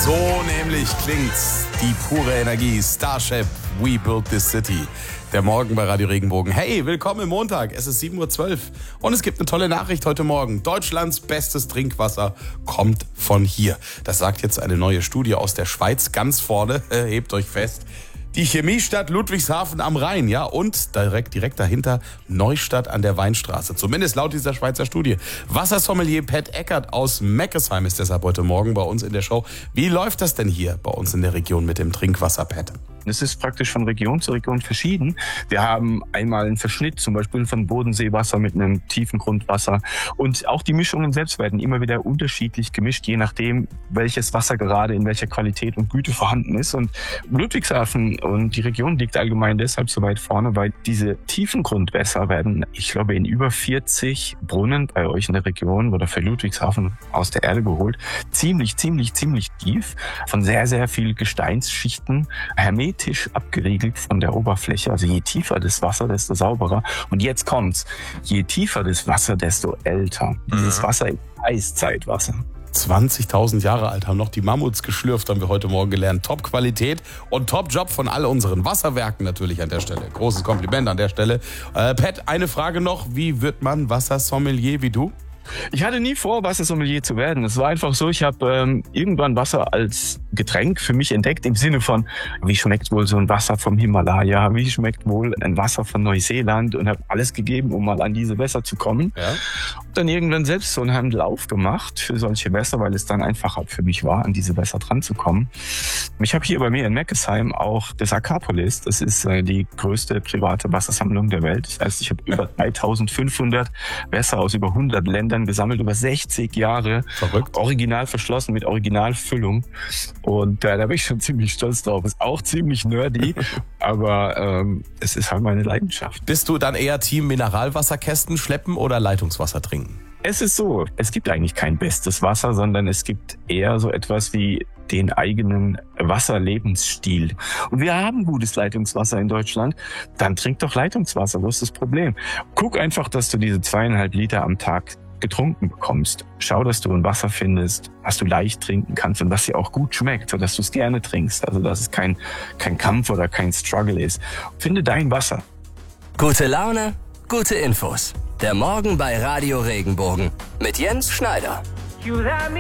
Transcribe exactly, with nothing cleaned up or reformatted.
So nämlich klingt's. Die pure Energie. Starship, We Built This City. Der Morgen bei Radio Regenbogen. Hey, willkommen im Montag. Es ist sieben Uhr zwölf und es gibt eine tolle Nachricht heute Morgen. Deutschlands bestes Trinkwasser kommt von hier. Das sagt jetzt eine neue Studie aus der Schweiz. Ganz vorne, äh, hebt euch fest, die Chemiestadt Ludwigshafen am Rhein, ja, und direkt, direkt dahinter Neustadt an der Weinstraße. Zumindest laut dieser Schweizer Studie. Wassersommelier Pat Eckert aus Meckesheim ist deshalb heute Morgen bei uns in der Show. Wie läuft das denn hier bei uns in der Region mit dem Trinkwasser, Pat? Es ist praktisch von Region zu Region verschieden. Wir haben einmal einen Verschnitt, zum Beispiel von Bodenseewasser mit einem tiefen Grundwasser. Und auch die Mischungen selbst werden immer wieder unterschiedlich gemischt, je nachdem, welches Wasser gerade in welcher Qualität und Güte vorhanden ist. Und Ludwigshafen und die Region liegt allgemein deshalb so weit vorne, weil diese tiefen Grundwässer werden, ich glaube, in über vierzig Brunnen bei euch in der Region oder für Ludwigshafen aus der Erde geholt. Ziemlich, ziemlich, ziemlich tief, von sehr, sehr viel Gesteinsschichten, hermetisch abgeriegelt von der Oberfläche. Also je tiefer das Wasser, desto sauberer. Und jetzt kommt's. Je tiefer das Wasser, desto älter. Dieses Wasser ist Eiszeitwasser. zwanzigtausend Jahre alt, haben noch die Mammuts geschlürft, haben wir heute Morgen gelernt. Top-Qualität und Top-Job von all unseren Wasserwerken natürlich an der Stelle. Großes Kompliment an der Stelle. Äh, Pat, eine Frage noch. Wie wird man Wassersommelier wie du? Ich hatte nie vor, Wassersommelier zu werden. Es war einfach so, ich habe ähm, irgendwann Wasser als Getränk für mich entdeckt, im Sinne von, wie schmeckt wohl so ein Wasser vom Himalaya, wie schmeckt wohl ein Wasser von Neuseeland, und habe alles gegeben, um mal an diese Wässer zu kommen. Ja. Und dann irgendwann selbst so einen Handel aufgemacht für solche Wässer, weil es dann einfacher für mich war, an diese Wässer dran zu kommen. Ich habe hier bei mir in Meckesheim auch das Aquapolis. Das ist äh, die größte private Wassersammlung der Welt. Das heißt, ich habe über dreitausendfünfhundert Wässer aus über hundert Ländern gesammelt, über sechzig Jahre. Verrückt. Original verschlossen mit Originalfüllung. Und äh, da bin ich schon ziemlich stolz drauf. Ist auch ziemlich nerdy, aber ähm, es ist halt meine Leidenschaft. Bist du dann eher Team Mineralwasserkästen schleppen oder Leitungswasser trinken? Es ist so, es gibt eigentlich kein bestes Wasser, sondern es gibt eher so etwas wie den eigenen Wasserlebensstil. Und wir haben gutes Leitungswasser in Deutschland. Dann trink doch Leitungswasser. Wo ist das Problem? Guck einfach, dass du diese zweieinhalb Liter am Tag getrunken bekommst. Schau, dass du ein Wasser findest, was du leicht trinken kannst und was dir auch gut schmeckt, sodass du es gerne trinkst. Also dass es kein, kein Kampf oder kein Struggle ist. Finde dein Wasser. Gute Laune, gute Infos. Der Morgen bei Radio Regenbogen mit Jens Schneider.